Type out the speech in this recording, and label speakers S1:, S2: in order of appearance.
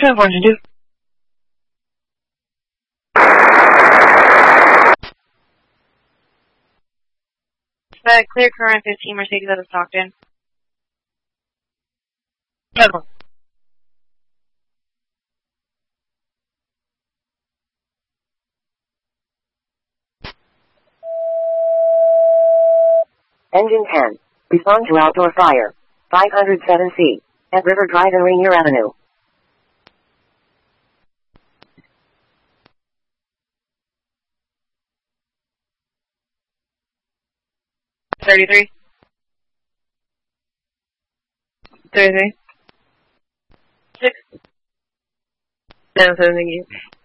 S1: California, dude.
S2: Clear current 15 Mercedes out of Stockton.
S1: Pedal.
S3: Engine 10. Respond to outdoor fire. 507C. At River Drive and Rainier Avenue.
S2: 33.
S1: 33.
S2: 6.
S1: 778.